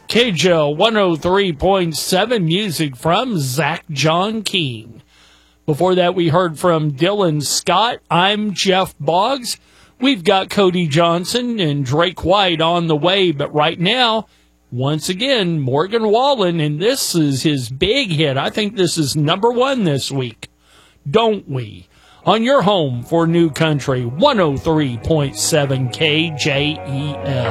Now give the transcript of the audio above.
KJL 103.7, music from Zach John King. Before that, we heard from Dylan Scott. I'm Jeff Boggs. We've got Cody Johnson and Drake White on the way, but right now, once again, Morgan Wallen, and this is his big hit. I think this is number one this week. Don't We? On your home for New Country, 103.7 KJEL.